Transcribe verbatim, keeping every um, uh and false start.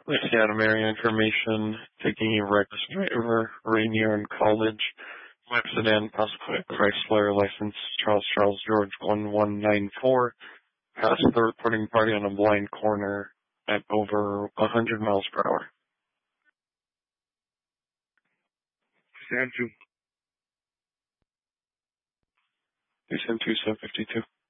Louisiana area information, taking a reckless driver, Rainier in College, whip sedan, possibly Chrysler, license Charles Charles George one one nine four, past the reporting party on a blind corner at over one hundred miles per hour. Stand to. two seven two seven five two.